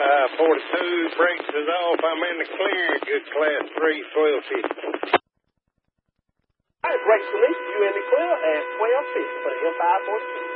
42, brakes is off. I'm in the clear. Good class 3, 1250. All right, brakes released. You in the clear at 1250 for the M542.